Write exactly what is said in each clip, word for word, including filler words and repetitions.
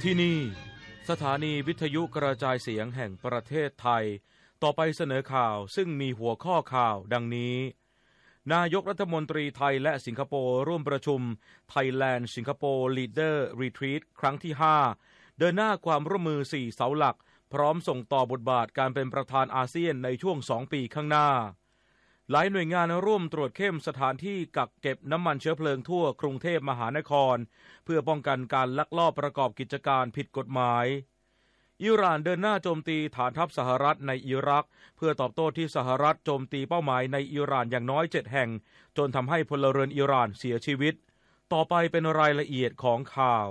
ที่นี่สถานีวิทยุกระจายเสียงแห่งประเทศไทยต่อไปเสนอข่าวซึ่งมีหัวข้อข่าวดังนี้นายกรัฐมนตรีไทยและสิงคโปร์ร่วมประชุม Thailand Singapore Leader Retreat ครั้งที่ห้าเดินหน้าความร่วมมือสี่เสาหลักพร้อมส่งต่อบทบาทการเป็นประธานอาเซียนในช่วงสองปีข้างหน้าหลายหน่วยงานร่วมตรวจเข้มสถานที่กักเก็บน้ำมันเชื้อเพลิงทั่วกรุงเทพมหานครเพื่อป้องกันการลักลอบประกอบกิจการผิดกฎหมายอิหร่านเดินหน้าโจมตีฐานทัพสหรัฐในอิรักเพื่อตอบโต้ที่สหรัฐโจมตีเป้าหมายในอิหร่านอย่างน้อยเจ็ดแห่งจนทำให้พลเรือนอิหร่านเสียชีวิตต่อไปเป็นรายละเอียดของข่า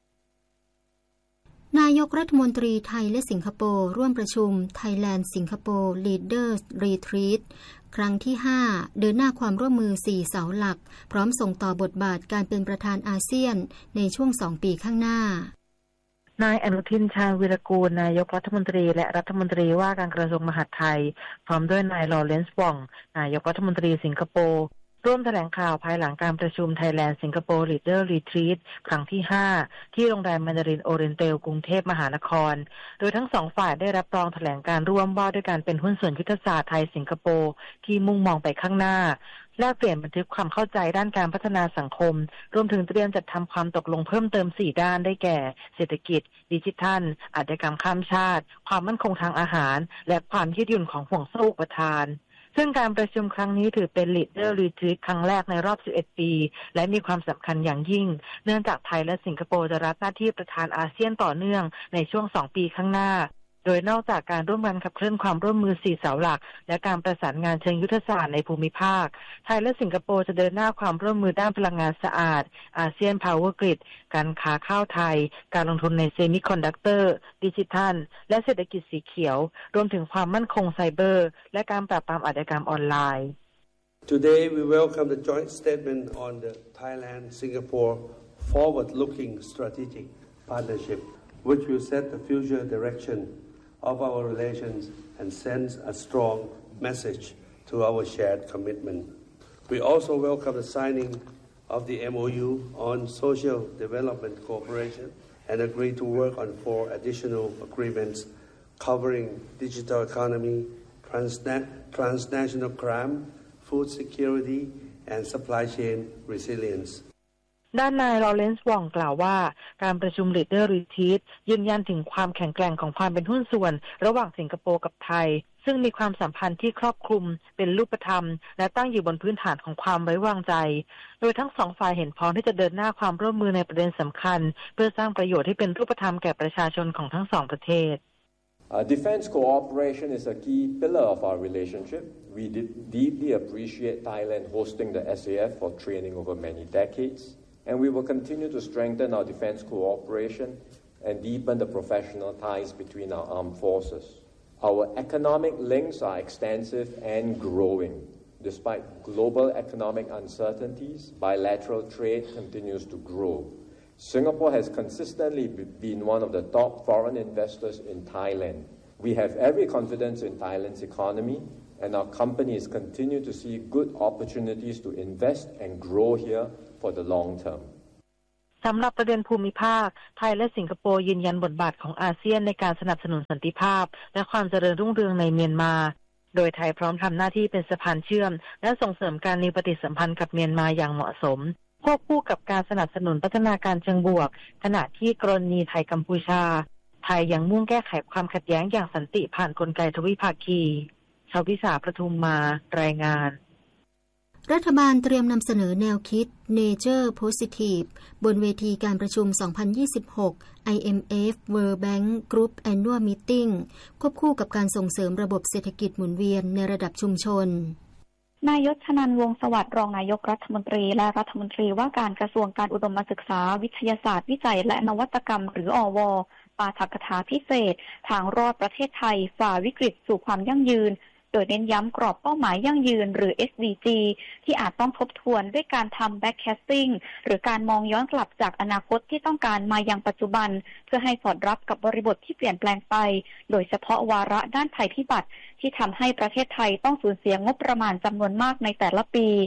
วนายกรัฐมนตรีไทยและสิงคโปร์ร่วมประชุม Thailand Singapore Leaders Retreat ครั้งที่ห้าเดินหน้าความร่วมมือสี่เสาหลักพร้อมส่งต่อบทบาทการเป็นประธานอาเซียนในช่วงสองปีข้างหน้านายอนุทินชาญวีรกูลนายกรัฐมนตรีและรัฐมนตรีว่าการกระทรวงมหาดไทยพร้อมด้วยนายลอเรนซ์ว่องนายกรัฐมนตรีสิงคโปร์ร่วมแถลงข่าวภายหลังการประชุม Thailand Singapore Leader Retreat ครั้งที่ห้าที่โรงแรมแมนดารินโอเรนเตลกรุงเทพมหานครโดยทั้งสองฝ่ายได้รับรองแถลงการร่วมว่าด้วยการเป็นหุ้นส่วนยุทธศาสตร์ไทยสิงคโปร์ที่มุ่งมองไปข้างหน้าแลกเปลี่ยนบันทึกความเข้าใจด้านการพัฒนาสังคมรวมถึงเตรียมจัดทำความตกลงเพิ่มเติมสี่ด้านได้แก่เศรษฐกิจดิจิทัลอาชญากรรมข้ามชาติความมั่นคงทางอาหารและความยืดหยุ่นของห่วงโซ่อุปทานซึ่งการประชุมครั้งนี้ถือเป็น Leader Retreat ครั้งแรกในรอบสิบเอ็ดปีและมีความสำคัญอย่างยิ่งเนื่องจากไทยและสิงคโปร์จะรับหน้าที่ประธานอาเซียนต่อเนื่องในช่วงสองปีข้างหน้าโดยนอกจากการร่วมกันขับเคลื่อนความร่วมมือสี่เสาหลักและการประสานงานเชิงยุทธศาสตร์ในภูมิภาคไทยและสิงคโปร์จะเดินหน้าความร่วมมือด้านพลังงานสะอาดอาเซียนพาวเวอร์กริดการค้าข้าวไทยการลงทุนในเซมิคอนดักเตอร์ดิจิทัลและเศรษฐกิจสีเขียวรวมถึงความมั่นคงไซเบอร์และการปราบปรามอาชญากรรมออนไลน์ Today we welcome the joint statement on the Thailand-Singapore forward-looking strategic partnership which will set the future direction of our relations and sends a strong message to our shared commitment. We also welcome the signing of the M O U on social development cooperation and agree to work on four additional agreements covering digital economy, transna- transnational crime, food security, and supply chain resilience. ด้านนายลอเรนซ์ว่องกล่าวว่าการประชุม Leader Retreat ยืนยันถึงความแข็งแกร่งของความเป็นหุ้นส่วนระหว่างสิงคโปร์กับไทยซึ่งมีความสัมพันธ์ที่ครอบคลุมเป็นรูปธรรมและตั้งอยู่บนพื้นฐานของความไว้วางใจโดยทั้งสองฝ่ายเห็นพ้องที่จะเดินหน้าความร่วมมือในประเด็นสำคัญเพื่อสร้างประโยชน์ที่เป็นรูปธรรมแก่ประชาชนของทั้งสองประเทศ Uh, defense cooperation is a key pillar of our relationship. We did deeply appreciate Thailand hosting the S A F for training over many decades.And we will continue to strengthen our defense cooperation and deepen the professional ties between our armed forces. Our economic links are extensive and growing. Despite global economic uncertainties, bilateral trade continues to grow. Singapore has consistently been one of the top foreign investors in Thailand. We have every confidence in Thailand's economy, and our companies continue to see good opportunities to invest and grow here.For the long term. สำหรับประเด็นภูมิภาคไทยและสิงคโปร์ยืนยันบทบาทของอาเซียนในการสนับสนุนสันติภาพและความเจริญรุ่งเรืองในเมียนมาโดยไทยพร้อมทำหน้าที่เป็นสะพานเชื่อมและส่งเสริมการมีปฏิสัมพันธ์กับเมียนมาอย่างเหมาะสมควบคู่กับการสนับสนุนพัฒนาการเชิงบวกขณะที่กรณีไทยกัมพูชาไทยยังมุ่งแก้ไขความขัดแย้งอย่างสันติผ่านกลไกทวิภาคีชวิสาประทุมมารายงานรัฐบาลเตรียมนำเสนอแนวคิด Nature Positive บนเวทีการประชุม สองพันยี่สิบหก ไอ เอ็ม เอฟ World Bank Group Annual Meeting ควบคู่กับการส่งเสริมระบบเศรษฐกิจหมุนเวียนในระดับชุมชนนายชนันท์วงศ์สวัสดิ์รองนายกรัฐมนตรีและรัฐมนตรีว่าการกระทรวงการอุดมศึกษาวิทยาศาสตร์วิจัยและนวัตกรรมหรืออวปาฐกถาพิเศษทางรอดประเทศไทยฝ่าวิกฤตสู่ความยั่งยืนโดยเน้นย้ำกรอบเป้าหมายยั่งยืนหรือ เอส ดี จี ที่อาจต้องทบทวนด้วยการทำ backcasting หรือการมองย้อนกลับจากอนาคตที่ต้องการมายังปัจจุบันเพื่อให้สอดรับกับบริบทที่เปลี่ยนแปลงไปโดยเฉพาะวาระด้านภัยพิบัติที่ทำให้ประเทศไทยต้องสูญเสียงบประมาณจำนวนมากในแต่ละปี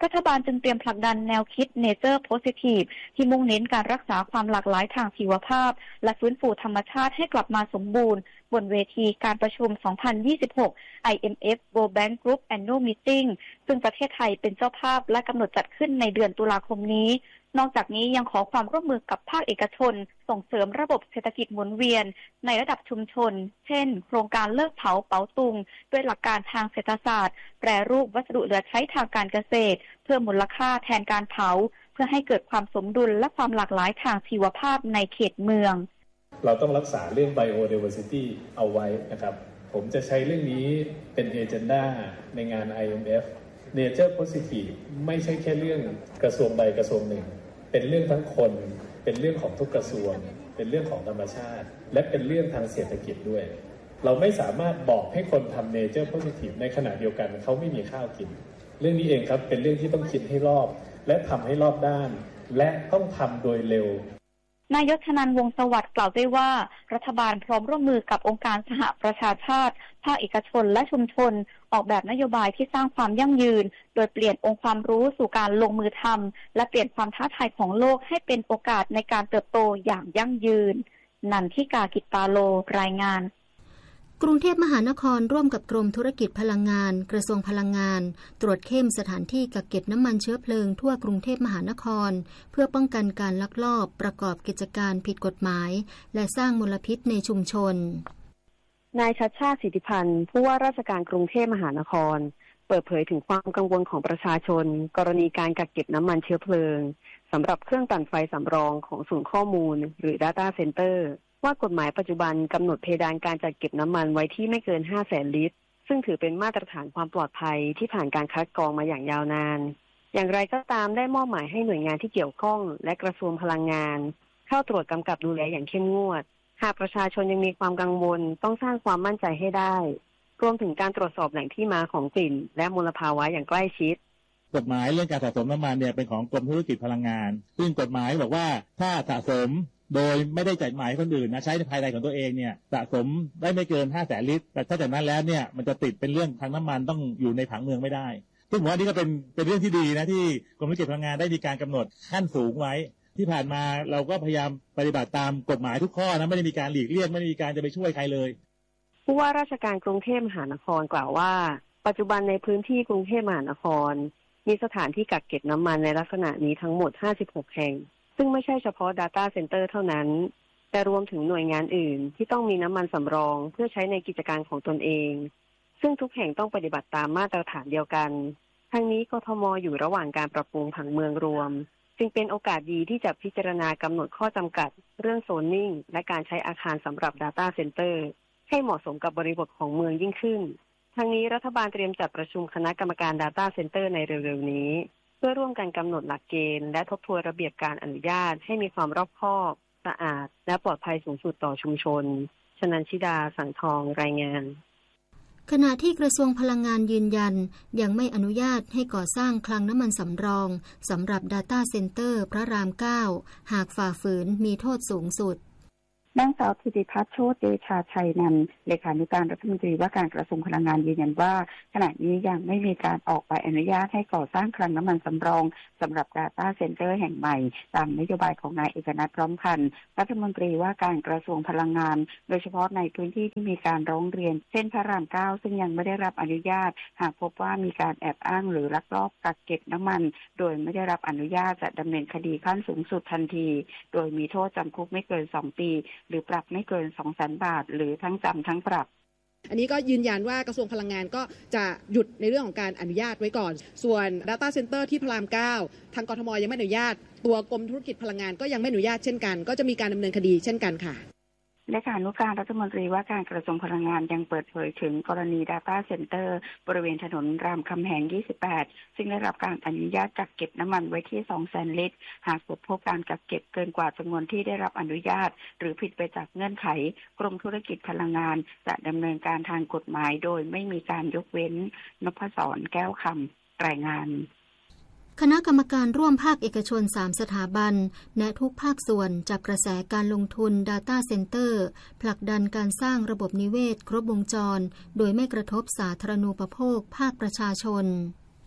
รัฐบาลจึงเตรียมผลักดันแนวคิด Nature Positive ที่มุ่งเน้นการรักษาความหลากหลายทางชีวภาพและฟื้นฟูธรรมชาติให้กลับมาสมบูรณ์บนเวทีการประชุม สองพันยี่สิบหก ไอ เอ็ม เอฟ World Bank Group Annual Meeting ซึ่งประเทศไทยเป็นเจ้าภาพและกำหนดจัดขึ้นในเดือนตุลาคมนี้นอกจากนี้ยังขอความร่วมมือกับภาคเอกชนส่งเสริมระบบเศรษฐกิจหมุนเวียนในระดับชุมชนเช่นโครงการเลิกเผาเป๋าตุงด้วยหลักการทางเศรษฐศาสตร์แปรรูปวัสดุเหลือใช้ทางการเกษตรเพิ่มมูลค่าแทนการเผาเพื่อให้เกิดความสมดุลและความหลากหลายทางชีวภาพในเขตเมืองเราต้องรักษาเรื่อง biodiversity เอาไว้นะครับผมจะใช้เรื่องนี้เป็นเอเจนดาในงาน ไอ เอ็ม เอฟ Nature Positive ไม่ใช่แค่เรื่องกระทรวงใดกระทรวงหนึ่งเป็นเรื่องทั้งคนเป็นเรื่องของทุกกระทรวงเป็นเรื่องของธรรมชาติและเป็นเรื่องทางเศรษฐกิจด้วยเราไม่สามารถบอกให้คนทำ Nature Positive ในขณะเดียวกันเขาไม่มีข้าวกินเรื่องนี้เองครับเป็นเรื่องที่ต้องคิดให้รอบและทำให้รอบด้านและต้องทำโดยเร็วนายกชนันท์ วงศ์สวัสดิ์กล่าวด้วยว่ารัฐบาลพร้อมร่วมมือกับองค์การสหประชาชาติภาคเอกชนและชุมชนออกแบบนโยบายที่สร้างความยั่งยืนโดยเปลี่ยนองค์ความรู้สู่การลงมือทำและเปลี่ยนความท้าทายของโลกให้เป็นโอกาสในการเติบโตอย่างยั่งยืนนันทิกา กิตตาโลรายงานกรุงเทพมหานครร่วมกับกรมธุรกิจพลังงานกระทรวงพลังงานตรวจเข้มสถานที่กักเก็บน้ำมันเชื้อเพลิงทั่วกรุงเทพมหานครเพื่อป้องกันการลักลอบประกอบกิจการผิดกฎหมายและสร้างมลพิษในชุมชนนายชัชชาติ สิทธิพันธ์ผู้ว่าราชการกรุงเทพมหานครเปิดเผยถึงความกังวลของประชาชนกรณีการกักเก็บน้ำมันเชื้อเพลิงสำหรับเครื่องปั่นไฟสำรองของศูนย์ข้อมูลหรือ Data Centerว่ากฎหมายปัจจุบันกำหนดเพดานการจัดเก็บน้ำมันไว้ที่ไม่เกิน ห้าแสน ลิตรซึ่งถือเป็นมาตรฐานความปลอดภัยที่ผ่านการคัดกรองมาอย่างยาวนานอย่างไรก็ตามได้มอบหมายให้หน่วยงานที่เกี่ยวข้องและกระทรวงพลังงานเข้าตรวจกำกับดูแลอย่างเข้มงวดหากประชาชนยังมีความกังวลต้องสร้างความมั่นใจให้ได้รวมถึงการตรวจสอบแหล่งที่มาของกลิ่นและมลภาวะอย่างใกล้ชิดกฎหมายเรื่องการสะสมน้ำมันเนี่ยเป็นของกรมธุรกิจพลังงานซึ่งกฎหมายบอกว่าถ้าสะสมโดยไม่ได้จ่ายหมายคนอื่นนะใช้ในภายในของตัวเองเนี่ยสะสมได้ไม่เกิน ห้าแสน ลิตรแต่ถ้าจากนั้นแล้วเนี่ยมันจะติดเป็นเรื่องทางน้ำมันต้องอยู่ในผังเมืองไม่ได้ซึ่งผมว่านี่ก็เป็นเป็นเรื่องที่ดีนะที่กรมธุรกิจพลังงานได้มีการกำหนดขั้นสูงไว้ที่ผ่านมาเราก็พยายามปฏิบัติตามกฎหมายทุกข้อนะไม่ได้มีการหลีกเลี่ยงไม่ได้มีการจะไปช่วยใครเลยผู้ว่าราชการกรุงเทพมหานครกล่าวว่าปัจจุบันในพื้นที่กรุงเทพมหานครมีสถานที่กักเก็บน้ำมันในลักษณะนี้ทั้งหมดห้าสิบหกแห่งซึ่งไม่ใช่เฉพาะ Data Center เท่านั้นแต่รวมถึงหน่วยงานอื่นที่ต้องมีน้ำมันสำรองเพื่อใช้ในกิจการของตนเองซึ่งทุกแห่งต้องปฏิบัติตามมาตรฐานเดียวกันทั้งนี้กทม.อยู่ระหว่างการปรับปรุงผังเมืองรวมจึงเป็นโอกาสดีที่จะพิจารณากำหนดข้อจำกัดเรื่องโซนนิ่งและการใช้อาคารสำหรับ Data Center ให้เหมาะสมกับบริบทของเมืองยิ่งขึ้นทั้งนี้รัฐบาลเตรียมจัดประชุมคณะกรรมการ Data Center ในเร็วๆนี้เพื่อร่วมกันกำหนดหลักเกณฑ์และทบทวนระเบียบการอนุญาตให้มีความรอบคอบสะอาดและปลอดภัยสูงสุดต่อชุมชนชนันชิดาสังทองรายงานขณะที่กระทรวงพลังงานยืนยันยังไม่อนุญาตให้ก่อสร้างคลังน้ำมันสำรองสำหรับ Data Center พระรามเก้าหากฝ่าฝืนมีโทษสูงสุดนางสาวธิติพัฒน์ โชติเดชาชัยนันท์เลขานุการรัฐมนตรีว่าการกระทรวงพลังงานยืนยันว่าขณะนี้ยังไม่มีการออกใบอนุญาตให้ก่อสร้างคลังน้ำมันสำรองสำหรับ Data Center แห่งใหม่ตามนโยบายของนายเอกนัท พร้อมพันธ์รัฐมนตรีว่าการกระทรวงพลังงานโดยเฉพาะในพื้นที่ที่มีการร้องเรียนเช่นพระรามเก้าซึ่งยังไม่ได้รับอนุญาตหากพบว่ามีการแอบอ้างหรือลักลอบกักเก็บน้ำมันโดยไม่ได้รับอนุญาตจะดำเนินคดีขั้นสูงสุดทันทีโดยมีโทษจำคุกไม่เกินสองปีหรือปรับไม่เกินสองแสน บาทหรือทั้งจำทั้งปรับอันนี้ก็ยืนยันว่ากระทรวงพลังงานก็จะหยุดในเรื่องของการอนุญาตไว้ก่อนส่วน Data Center ที่พระรามเก้าทางกทม.ยังไม่อนุญาตตัวกรมธุรกิจพลังงานก็ยังไม่อนุญาตเช่นกันก็จะมีการดำเนินคดีเช่นกันค่ะเลขานุการรัฐมนตรีว่าการกระทรวงพลังงานยังเปิดเผยถึงกรณี Data Center บริเวณถนนรามคำแหงยี่สิบแปดซึ่งได้รับการอนุญาตกักเก็บน้ำมันไว้ที่ สองแสน ลิตรหากพบการกักเก็บเกินกว่าจำนวนที่ได้รับอนุญาตหรือผิดไปจากเงื่อนไขกรมธุรกิจพลังงานจะดำเนินการทางกฎหมายโดยไม่มีการยกเว้นนพศรแก้วคำรายงานคณะกรรมการร่วมภาคเอกชนสามสถาบันแนะทุกภาคส่วนจับกระแสการลงทุน Data Center ผลักดันการสร้างระบบนิเวศครบวงจรโดยไม่กระทบสาธารณูปโภคภาคประชาชน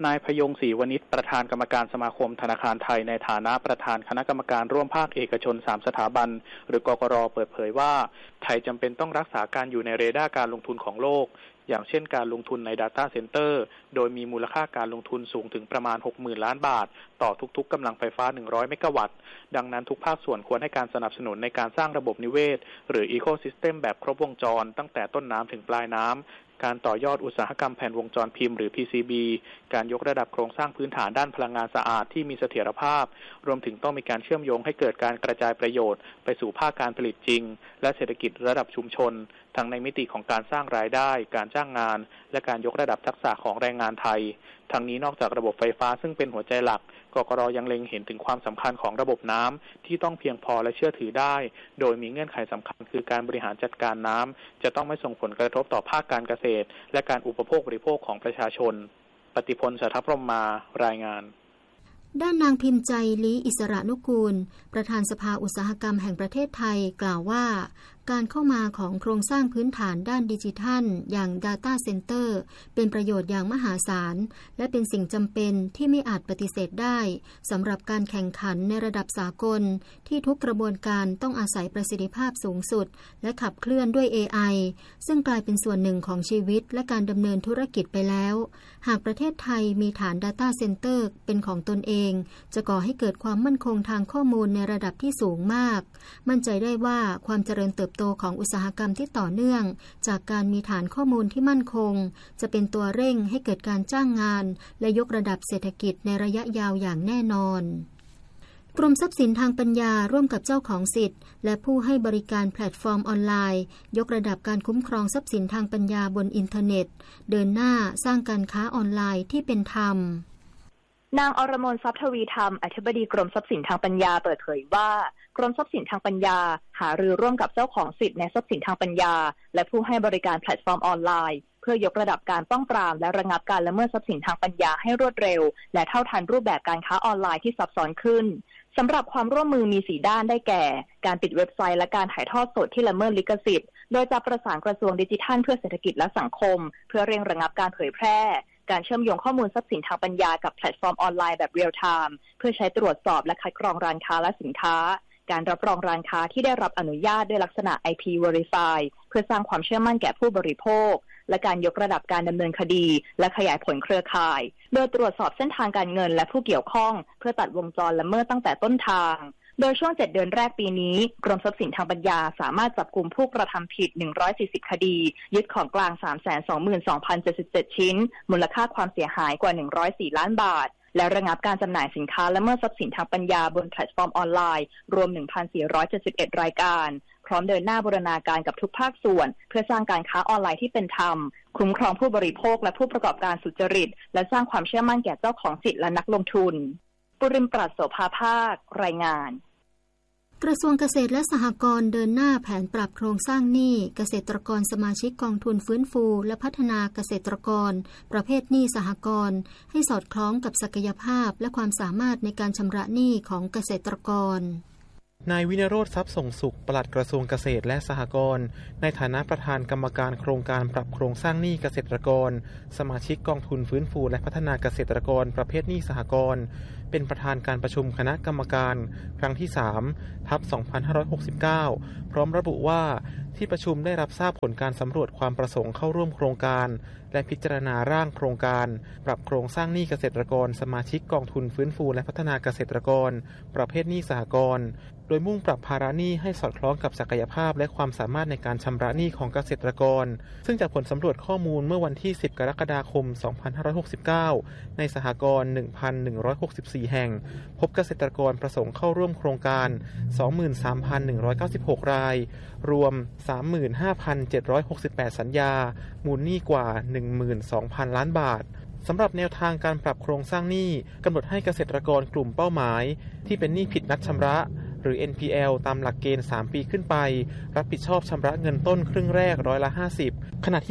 นายพยงศรีวณิชประธานกรรมการสมาคมธนาคารไทยในฐานะประธานคณะกรรมการร่วมภาคเอกชนสามสถาบันหรือกกร.เปิดเผยว่าไทยจำเป็นต้องรักษาการอยู่ในเรดาร์การลงทุนของโลกอย่างเช่นการลงทุนใน Data Center โดยมีมูลค่าการลงทุนสูงถึงประมาณ หกหมื่น ล้านบาทต่อทุกๆกำลังไฟฟ้าหนึ่งร้อยเมกะวัตต์ดังนั้นทุกภาคส่วนควรให้การสนับสนุนในการสร้างระบบนิเวศหรือ Ecosystem แบบครบวงจรตั้งแต่ต้นน้ำถึงปลายน้ำการต่อยอดอุตสาหกรรมแผ่นวงจรพิมพ์หรือ พี ซี บี การยกระดับโครงสร้างพื้นฐานด้านพลังงานสะอาดที่มีเสถียรภาพรวมถึงต้องมีการเชื่อมโยงให้เกิดการกระจายประโยชน์ไปสู่ภาคการผลิตจริงและเศรษฐกิจระดับชุมชนทั้งในมิติของการสร้างรายได้การจ้างงานและการยกระดับทักษะของแรงงานไทยทั้งนี้นอกจากระบบไฟฟ้าซึ่งเป็นหัวใจหลักกกร.ยังเล็งเห็นถึงความสำคัญของระบบน้ำที่ต้องเพียงพอและเชื่อถือได้โดยมีเงื่อนไขสำคัญคือการบริหารจัดการน้ำจะต้องไม่ส่งผลกระทบต่อภาคการเกษตรและการอุปโภคบริโภคของประชาชนปฏิพล สัทธพรหมารายงานด้านนางพิมพ์ใจลี้อิสระนุกูลประธานสภาอุตสาหกรรมแห่งประเทศไทยกล่าวว่าการเข้ามาของโครงสร้างพื้นฐานด้านดิจิทัลอย่าง Data Center เป็นประโยชน์อย่างมหาศาลและเป็นสิ่งจำเป็นที่ไม่อาจปฏิเสธได้สำหรับการแข่งขันในระดับสากลที่ทุกกระบวนการต้องอาศัยประสิทธิภาพสูงสุดและขับเคลื่อนด้วย เอ ไอ ซึ่งกลายเป็นส่วนหนึ่งของชีวิตและการดำเนินธุรกิจไปแล้วหากประเทศไทยมีฐาน Data Center เป็นของตนเองจะก่อให้เกิดความมั่นคงทางข้อมูลในระดับที่สูงมากมั่นใจได้ว่าความเจริญเติบโตของอุตสาหกรรมที่ต่อเนื่องจากการมีฐานข้อมูลที่มั่นคงจะเป็นตัวเร่งให้เกิดการจ้างงานและยกระดับเศรษฐกิจในระยะยาวอย่างแน่นอนกรมทรัพย์สินทางปัญญาร่วมกับเจ้าของสิทธิ์และผู้ให้บริการแพลตฟอร์มออนไลน์ยกระดับการคุ้มครองทรัพย์สินทางปัญญาบนอินเทอร์เน็ตเดินหน้าสร้างการค้าออนไลน์ที่เป็นธรรมนางอรมนทรัพย์ทวีธรรมอธิบดีกรมทรัพย์สินทางปัญญาเปิดเผยว่ากรมทรัพย์สินทางปัญญาหารือร่วมกับเจ้าของสิทธิ์ในทรัพย์สินทางปัญญาและผู้ให้บริการแพลตฟอร์มออนไลน์เพื่อยกระดับการป้องปรามและระงับการละเมิดทรัพย์สินทางปัญญาให้รวดเร็วและเท่าทันรูปแบบการค้าออนไลน์ที่ซับซ้อนขึ้นสำหรับความร่วมมือมีสี่ด้านได้แก่การปิดเว็บไซต์และการถ่ายทอดสดที่ละเมิดลิขสิทธิ์โดยจะประสานกระทรวงดิจิทัลเพื่อเศรษฐกิจและสังคมเพื่อเร่งระงับการเผยแพร่การเชื่อมโยงข้อมูลทรัพย์สินทางปัญญากับแพลตฟอร์มออนไลน์แบบเรียลไทม์เพื่อใช้ตรวจสอบและคัดกรองร้านค้าและสินค้าการรับรองร้านค้าที่ได้รับอนุญาตด้วยลักษณะ ไอ พี Verify เพื่อสร้างความเชื่อมั่นแก่ผู้บริโภคและการยกระดับการดำเนินคดีและขยายผลเครือข่ายโดยตรวจสอบเส้นทางการเงินและผู้เกี่ยวข้องเพื่อตัดวงจรละเมิดตั้งแต่ต้นทางโดยช่วงเจ็ดเดือนแรกปีนี้กรมทรัพย์สินทางปัญญาสามารถจับกุมผู้กระทำผิดหนึ่งร้อยสี่สิบคดียึดของกลาง สามแสนสองหมื่นสองพันเจ็ดสิบเจ็ด ชิ้นมูลค่าความเสียหายกว่าหนึ่งร้อยสี่ล้านบาทและระงับการจำหน่ายสินค้าละเมิดทรัพย์สินทางปัญญาบนแพลตฟอร์มออนไลน์รวม หนึ่งพันสี่ร้อยเจ็ดสิบเอ็ด รายการพร้อมเดินหน้าบูรณาการกับทุกภาคส่วนเพื่อสร้างการค้าออนไลน์ที่เป็นธรรมคุ้มครองผู้บริโภคและผู้ประกอบการสุจริตและสร้างความเชื่อมั่นแก่เจ้าของสิทธิและนักลงทุนปุริมปราศโสภาภาครายงานกระทรวงเกษตรและสหกรณ์เดินหน้าแผนปรับโครงสร้างหนี้เกษตรกรสมาชิกกองทุนฟื้นฟูและพัฒนาเกษตรกรประเภทหนี้สหกรณ์ให้สอดคล้องกับศักยภาพและความสามารถในการชำระหนี้ของเกษตรกรนายวินโรจน์ทรัพย์ส่งสุขปลัดกระทรวงเกษตรและสหกรณ์ในฐานะประธานกรรมการโครงการปรับโครงสร้างหนี้เกษตรกรสมาชิกกองทุนฟื้นฟูและพัฒนาเกษตรกรประเภทหนี้สหกรณ์เป็นประธานการประชุมคณะกรรมการครั้งที่สามทับสองพันห้าร้อยหกสิบเก้าพร้อมระบุว่าที่ประชุมได้รับทราบผลการสำรวจความประสงค์เข้าร่วมโครงการและพิจารณาร่างโครงการปรับโครงสร้างหนี้เกษตรกรสมาชิกกองทุนฟื้นฟูและพัฒนาเกษตรกรประเภทหนี้สหกรณ์โดยมุ่งปรับภาระหนี้ให้สอดคล้องกับศักยภาพและความสามารถในการชำระหนี้ของเกษตรกรซึ่งจากผลสำรวจข้อมูลเมื่อวันที่สิบกรกฎาคมสองพันห้าร้อยหกสิบเก้าในสหกรณ์ หนึ่งพันหนึ่งร้อยหกสิบสี่ แห่งพบเกษตรกรประสงค์เข้าร่วมโครงการ สองหมื่นสามพันหนึ่งร้อยเก้าสิบหก รายรวม สามหมื่นห้าพันเจ็ดร้อยหกสิบแปด สัญญามูลหนี้กว่า หนึ่งหมื่นสองพัน ล้านบาทสำหรับแนวทางการปรับโครงสร้างหนี้กำหนดให้เกษตรกรกลุ่มเป้าหมายที่เป็นหนี้ผิดนัดชำระหรือ เอ็น พี แอล ตามหลักเกณฑ์สามปีขึ้นไปรับผิดชอบชำระเงินต้นครึ่งแรกร้อยละห้าสิบขณะที่รัฐ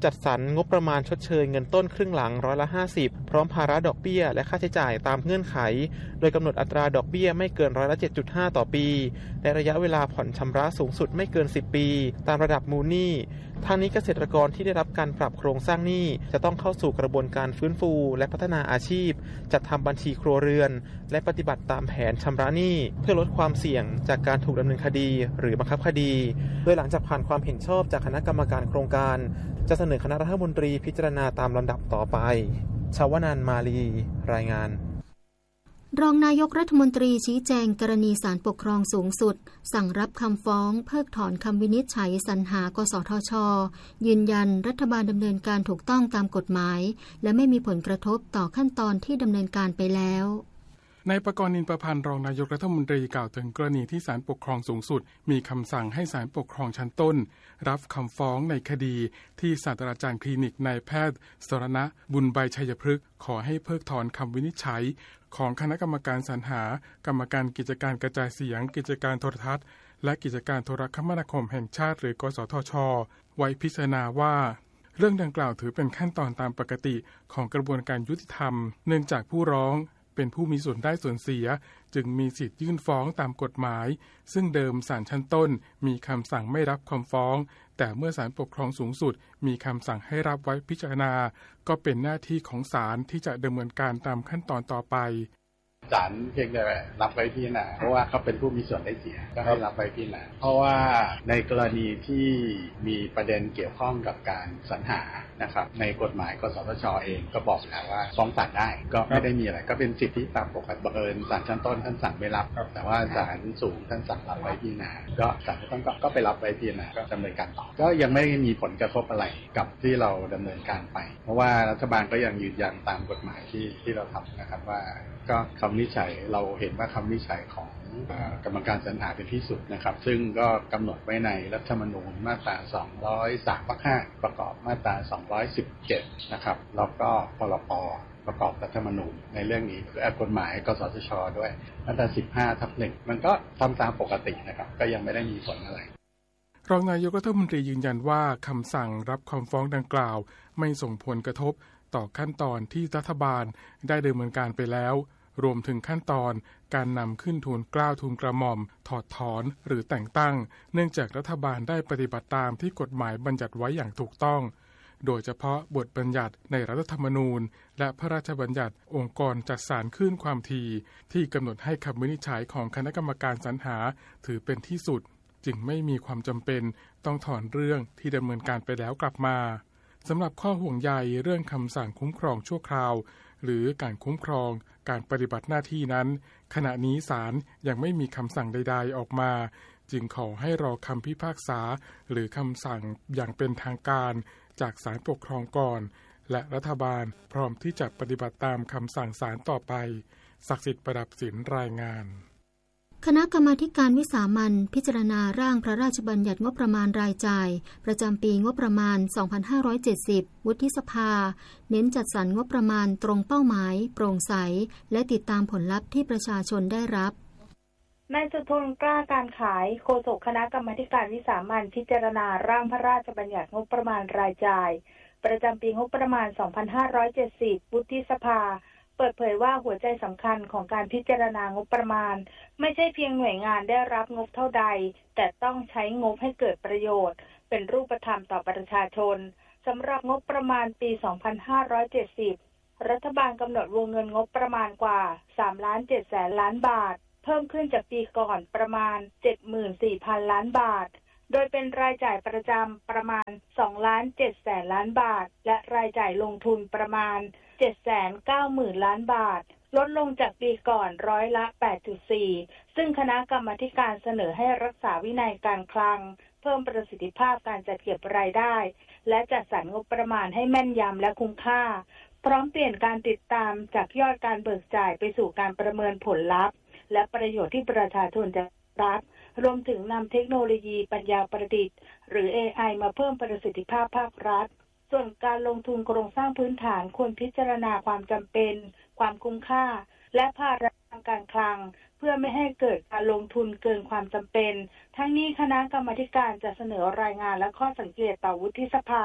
จัดสรรงบประมาณชดเชยเงินต้นครึ่งหลังร้อยละห้าสิบพร้อมภาระดอกเบี้ยและค่าใช้จ่ายตามเงื่อนไขโดยกำหนดอัตราดอกเบี้ยไม่เกินร้อยละ เจ็ดจุดห้า ต่อปีและระยะเวลาผ่อนชำระสูงสุดไม่เกินสิบปีตามระดับมูลหนี้ทางนี้เกษตรกรที่ได้รับการปรับโครงสร้างหนี้จะต้องเข้าสู่กระบวนการฟื้นฟูและพัฒนาอาชีพจัดทำบัญชีครัวเรือนและปฏิบัติตามแผนชำระหนี้เพื่อลดความเสี่ยงจากการถูกดำเนินคดีหรือบังคับคดีโดยหลังจากผ่านความเห็นชอบจากคณะกรรมการโครงการจะเสนอคณะรัฐมนตรีพิจารณาตามลำดับต่อไปชวนันท์มาลีรายงานรองนายกรัฐมนตรีชี้แจงกรณีศาลปกครองสูงสุดสั่งรับคำฟ้องเพิกถอนคำวินิจฉัยสรรหากสทช.ยืนยันรัฐบาลดำเนินการถูกต้องตามกฎหมายและไม่มีผลกระทบต่อขั้นตอนที่ดำเนินการไปแล้วนายประกรณ์นินประพันธ์รองนายกรัฐมนตรีกล่าวถึงกรณีที่ศาลปกครองสูงสุดมีคำสั่งให้ศาลปกครองชั้นต้นรับคำฟ้องในคดีที่ศาสตราจารย์คลินิกนายแพทย์สรณะบุญใบชัยพฤกษ์ขอให้เพิกถอนคำวินิจฉัยของคณะกรรมการสรรหากรรมการกิจการกระจายเสียงกิจการโทรทัศน์และกิจการโทรคมนาคมแห่งชาติหรือกสทช.ไว้พิจารณาว่าเรื่องดังกล่าวถือเป็นขั้นตอนตามปกติของกระบวนการยุติธรรมเนื่องจากผู้ร้องเป็นผู้มีส่วนได้ส่วนเสียจึงมีสิทธิ์ยื่นฟ้องตามกฎหมายซึ่งเดิมศาลชั้นต้นมีคำสั่งไม่รับคำฟ้องแต่เมื่อศาลปกครองสูงสุดมีคำสั่งให้รับไว้พิจารณาก็เป็นหน้าที่ของศาลที่จะดำเนินการตามขั้นตอนต่อไปศาลเพียงแต่รับไว้พิจารณาเพราะว่าเขาเป็นผู้มีส่วนได้เสียก็ให้รับไว้พิจารณาเพราะว่าในกรณีที่มีประเด็นเกี่ยวข้องกับการสรรหานะครับในกฎหมายกสทช.เองก็บอกแล้วว่าฟ้องศาลได้ก็ไม่ได้มีอะไรก็เป็นสิทธิตามปกติบังเอิญศาลชั้นต้นท่านสั่งไม่รับแต่ว่าศาลสูงท่านสั่งรับไว้พิจารณาก็ศาลชั้นต้นก็ไปรับไว้พิจารณาก็ดำเนินการต่อก็ยังไม่มีผลกระทบอะไรกับที่เราดำเนินการไปเพราะว่ารัฐบาลก็ยังยืนยันตามกฎหมายที่ที่เราทำนะครับว่าก็คำวินิจฉัยเราเห็นว่าคำวินิจฉัยของกรรมการสรรหาเป็นที่สุดนะครับซึ่งก็กำหนดไว้ในรัฐธรรมนูญมาตราสองร้อยสามวรรคห้าประกอบมาตราสองร้อยสิบเจ็ดนะครับแล้วก็พรปประกอบรัฐธรรมนูญในเรื่องนี้คือกฎหมายกสทช.ด้วยมาตราสิบห้าทับหนึ่งมันก็ทำตามปกตินะครับก็ยังไม่ได้มีผลอะไรรองนายกรัฐมนตรียืนยันว่าคำสั่งรับคำฟ้องดังกล่าวไม่ส่งผลกระทบต่อขั้นตอนที่รัฐบาลได้ดำเนินการไปแล้วรวมถึงขั้นตอนการนำขึ้นทูลเกล้าทูลกระหม่อมถอดถอนหรือแต่งตั้งเนื่องจากรัฐบาลได้ปฏิบัติตามที่กฎหมายบัญญัติไว้อย่างถูกต้องโดยเฉพาะบทบัญญัติในรัฐธรรมนูญและพระราชบัญญัติองค์กรจัดสรรคลื่นความถี่ที่กำหนดให้คำวินิจฉัยของคณะกรรมการสรรหาถือเป็นที่สุดจึงไม่มีความจำเป็นต้องถอนเรื่องที่ดำเนินการไปแล้วกลับมาสำหรับข้อห่วงใยเรื่องคำสั่งคุ้มครองชั่วคราวหรือการคุ้มครองการปฏิบัติหน้าที่นั้นขณะนี้ศาลยังไม่มีคำสั่งใดๆออกมาจึงขอให้รอคำพิพากษาหรือคำสั่งอย่างเป็นทางการจากศาลปกครองก่อนและรัฐบาลพร้อมที่จะปฏิบัติตามคำสั่งศาลต่อไปศักดิ์สิทธิ์ประดับศิลป์รายงานคณะกรรมาการวิสามัญพิจารณาร่างพระราชบัญญัติงบประมาณรายจ่ายประจำปีงบประมาณสองพันห้าร้อยเจ็ดสิบวุฒิสภาเน้นจัดสรรงบประมาณตรงเป้าหมายโปร่งใสและติดตามผลลัพธ์ที่ประชาชนได้รับนายสุทนกล้าการขายโฆษกคณะกรรมาการวิสามัญพิจารณาร่างพระราชบัญญัติงบประมาณรายจ่ายประจำปีงบประมาณสองพันห้าร้อยเจ็ดสิบวุฒิสภาเปิดเผยว่าหัวใจสำคัญของการพิจารณางบประมาณไม่ใช่เพียงหน่วยงานได้รับงบเท่าใดแต่ต้องใช้งบให้เกิดประโยชน์เป็นรูปธรรมต่อประชาชนสำหรับงบประมาณปีสองพันห้าร้อยเจ็ดสิบรัฐบาลกำหนดวงเงินงบประมาณกว่าสามล้านเจ็ดแสนล้านบาทเพิ่มขึ้นจากปีก่อนประมาณ เจ็ดหมื่นสี่พันล้านบาทโดยเป็นรายจ่ายประจำประมาณสองล้านเจ็ดแสนล้านบาทและรายจ่ายลงทุนประมาณ เจ็ดแสนเก้าหมื่นล้านบาทลดลงจากปีก่อนร้อยละ แปดจุดสี่ ซึ่งคณะกรรมาการเสนอให้รักษาวินัยการคลังเพิ่มประสิทธิภาพการจัดเก็บรายได้และจัดสรรงบประมาณให้แม่นยำและคุ้มค่าพร้อมเปลี่ยนการติดตามจากยอดการเบิกจ่ายไปสู่การประเมินผลลัพธ์และประโยชน์ที่ประชาชนจะรับรวมถึงนำเทคโนโลยีปัญญาประดิษฐ์หรือ เอ ไอ มาเพิ่มประสิทธิภาพภาครัฐส่วนการลงทุนโครงสร้างพื้นฐานควรพิจารณาความจำเป็นความคุ้มค่าและภาระทางการคลังเพื่อไม่ให้เกิดการลงทุนเกินความจำเป็นทั้งนี้คณะกรรมาการจะเสนอรายงานและข้อสังเกตต่อวุฒิสภา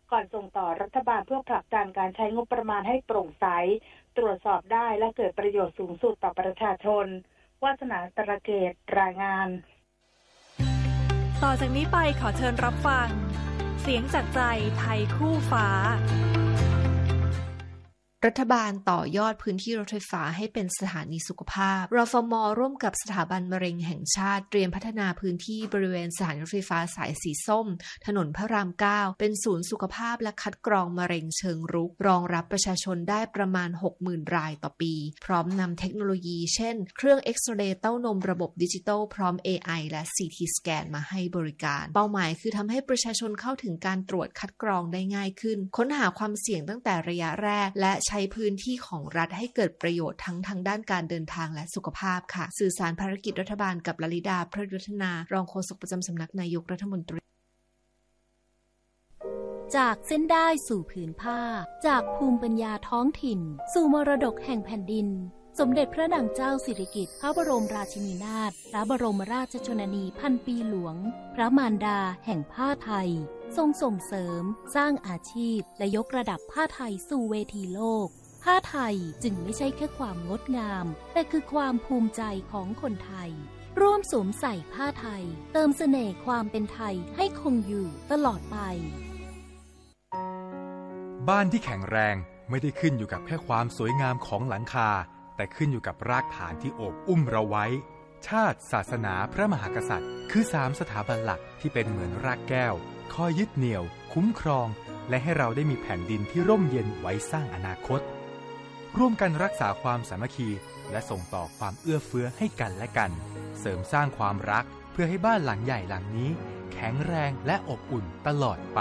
ก่อนส่งต่อรัฐบาลเพื่อผลักดันการใช้งบประมาณให้โปร่งใสตรวจสอบได้และเกิดประโยชน์สูงสุดต่อประชาชนวาสนาตระเกตรายงานต่อจากนี้ไปขอเชิญรับฟังเสียงจากใจไทยคู่ฟ้ารัฐบาลต่อยอดพื้นที่รถไฟฟ้าให้เป็นสถานีสุขภาพรฟม.ร่วมกับสถาบันมะเร็งแห่งชาติเตรียมพัฒนาพื้นที่บริเวณสถานีรถไฟฟ้าสายสีส้มถนนพระรามเก้าเป็นศูนย์สุขภาพและคัดกรองมะเร็งเชิงรุกรองรับประชาชนได้ประมาณ หกหมื่น รายต่อปีพร้อมนำเทคโนโลยีเช่นเครื่องเอ็กซเรย์เต้านมระบบดิจิตอลพร้อม เอ ไอ และ ซี ที สแกนมาให้บริการเป้าหมายคือทำให้ประชาชนเข้าถึงการตรวจคัดกรองได้ง่ายขึ้นค้นหาความเสี่ยงตั้งแต่ระยะแรกและใช้พื้นที่ของรัฐให้เกิดประโยชน์ทั้งทางด้านการเดินทางและสุขภาพค่ะสื่อสารภารกิจรัฐบาลกับลลิดาพระยุทธนารองโฆษกประจำสำนักนายกรัฐมนตรีจากเส้นได้สู่ผืนผ้าจากภูมิปัญญาท้องถิ่นสู่มรดกแห่งแผ่นดินสมเด็จพระนางเจ้าสิริกิติ์พระบรมราชินีนาถพระบรมราชชนนีพันปีหลวงพระมารดาแห่งผ้าไทยทรงส่งเสริมสร้างอาชีพและยกระดับผ้าไทยสู่เวทีโลกผ้าไทยจึงไม่ใช่แค่ความงดงามแต่คือความภูมิใจของคนไทยร่วมสวมใส่ผ้าไทยเติมเสน่ห์ความเป็นไทยให้คงอยู่ตลอดไปบ้านที่แข็งแรงไม่ได้ขึ้นอยู่กับแค่ความสวยงามของหลังคาแต่ขึ้นอยู่กับรากฐานที่โอบอุ้มเราไว้ชาติศาสนาพระมหากษัตริย์คือสามสถาบันหลักที่เป็นเหมือนรากแก้วคอยยึดเหนี่ยวคุ้มครองและให้เราได้มีแผ่นดินที่ร่มเย็นไว้สร้างอนาคตร่วมกันรักษาความสามัคคีและส่งต่อความเอื้อเฟื้อให้กันและกันเสริมสร้างความรักเพื่อให้บ้านหลังใหญ่หลังนี้แข็งแรงและอบอุ่นตลอดไป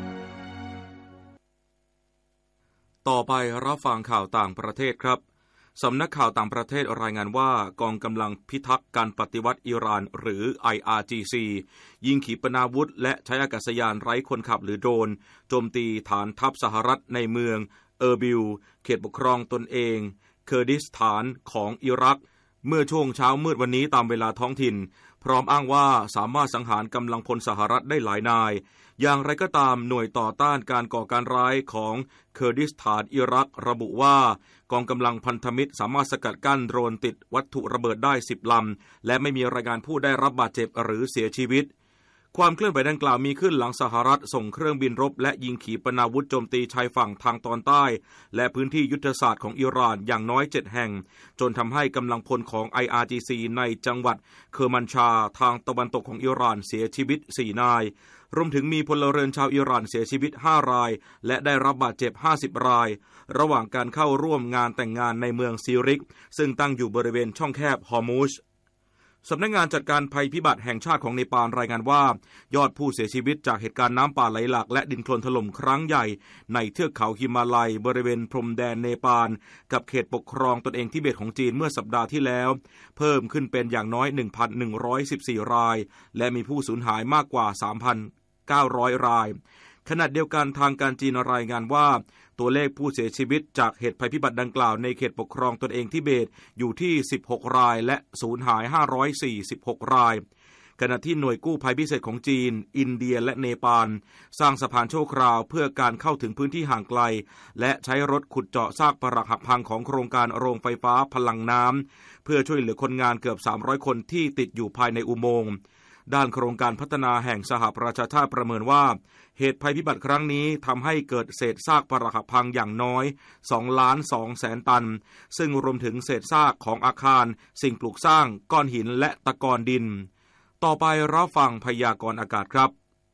ต่อไปรับฟังข่าวต่างประเทศครับสำนักข่าวต่างประเทศรายงานว่ากองกำลังพิทักษ์การปฏิวัติอิหร่านหรือ ไอ อาร์ จี ซี ยิงขีปนาวุธและใช้อากาศยานไร้คนขับหรือโดรนโจมตีฐานทัพสหรัฐในเมืองเออร์บิลเขตปกครองตนเองเคอร์ดิสถานของอิรักเมื่อช่วงเช้ามืดวันนี้ตามเวลาท้องถิ่นพร้อมอ้างว่าสามารถสังหารกำลังพลสหรัฐได้หลายนายอย่างไรก็ตามหน่วยต่อต้านการก่อการร้ายของเคอร์ดิสถานอิรักระบุว่ากองกำลังพันธมิตรสามารถสกัดกั้นโดรนติดวัตถุระเบิดได้สิบลำและไม่มีรายงานผู้ได้รับบาดเจ็บหรือเสียชีวิตความเคลื่อนไหวดังกล่าวมีขึ้นหลังสหรัฐส่งเครื่องบินรบและยิงขีปนาวุธโจมตีชายฝั่งทางตอนใต้และพื้นที่ยุทธศาสตร์ของอิหร่านอย่างน้อยเจ็ดแห่งจนทำให้กำลังพลของ ไอ อาร์ จี ซี ในจังหวัดเคอร์มันชาทางตะวันตกของอิหร่านเสียชีวิตสี่นายรวมถึงมีพลเรือนชาวอิหร่านเสียชีวิตห้ารายและได้รับบาดเจ็บห้าสิบรายระหว่างการเข้าร่วมงานแต่งงานในเมืองซีริกซึ่งตั้งอยู่บริเวณช่องแคบฮอร์มุซสำนักงานจัดการภัยพิบัติแห่งชาติของเนปาลรายงานว่ายอดผู้เสียชีวิตจากเหตุการณ์น้ำป่าไหลหลากและดินโคลนถล่มครั้งใหญ่ในเทือกเขาฮิมาลัยบริเวณพรมแดนเนปาลกับเขตปกครองตนเองทิเบตของจีนเมื่อสัปดาห์ที่แล้วเพิ่มขึ้นเป็นอย่างน้อย หนึ่งพันหนึ่งร้อยสิบสี่ รายและมีผู้สูญหายมากกว่า สามพันเก้าร้อย รายขณะเดียวกันทางการจีนรายงานว่าตัวเลขผู้เสียชีวิตจากเหตุภัยพิบัติดังกล่าวในเขตปกครองตนเองทิเบตอยู่ที่สิบหกรายและสูญหายห้าร้อยสี่สิบหกรายขณะที่หน่วยกู้ภัยพิเศษของจีนอินเดียและเนปาลสร้างสะพานชั่วคราวเพื่อการเข้าถึงพื้นที่ห่างไกลและใช้รถขุดเจาะซากปรักหักพังของโครงการโรงไฟฟ้าพลังน้ำเพื่อช่วยเหลือคนงานเกือบสามร้อยคนที่ติดอยู่ภายในอุโมงค์ด้านโครงการพัฒนาแห่งสหประชาชาติประเมินว่าเหตุภัยพิบัติครั้งนี้ทำให้เกิดเศษซากปรักหักพังอย่างน้อยสองล้านสองแสนตันซึ่งรวมถึงเศษซากของอาคารสิ่งปลูกสร้างก้อนหินและตะกอนดินต่อไปรับฟังพยากรณ์อากาศครับ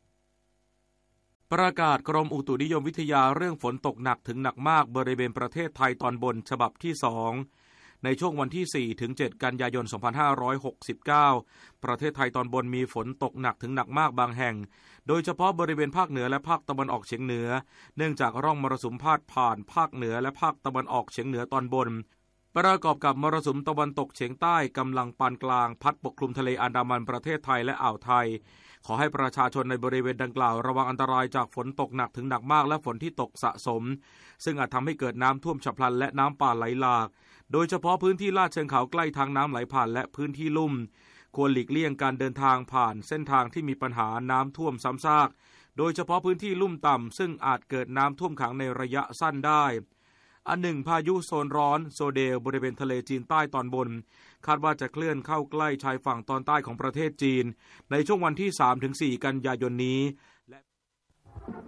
ประกาศกรมอุตุนิยมวิทยาเรื่องฝนตกหนักถึงหนักมากบริเวณประเทศไทยตอนบนฉบับที่สองในช่วงวันที่ สี่ถึงเจ็ด กันยายน สองพันห้าร้อยหกสิบเก้า ประเทศไทยตอนบนมีฝนตกหนักถึงหนักมากบางแห่งโดยเฉพาะบริเวณภาคเหนือและภาคตะวันออกเฉียงเหนือเนื่องจากร่องมรสุมพาดผ่านภาคเหนือและภาคตะวันออกเฉียงเหนือตอนบนประกอบกับมรสุมตะวันตกเฉียงใต้กำลังปานกลางพัดปกคลุมทะเลอันดามันประเทศไทยและอ่าวไทยขอให้ประชาชนในบริเวณดังกล่าวระวังอันตรายจากฝนตกหนักถึงหนักมากและฝนที่ตกสะสมซึ่งอาจทำให้เกิดน้ำท่วมฉับพลันและน้ำป่าไหลหลากโดยเฉพาะพื้นที่ลาดเชิงเขาใกล้ทางน้ำไหลผ่านและพื้นที่ลุ่มควรหลีกเลี่ยงการเดินทางผ่านเส้นทางที่มีปัญหาน้ำท่วมซ้ำซากโดยเฉพาะพื้นที่ลุ่มต่ำซึ่งอาจเกิดน้ำท่วมขังในระยะสั้นได้อันหนึ่งพายุโซนร้อนโซเดลบริเวณทะเลจีนใต้ตอนบนคาดว่าจะเคลื่อนเข้าใกล้ชายฝั่งตอนใต้ของประเทศจีนในช่วงวันที่ สามถึงสี่ กันยายนนี้และ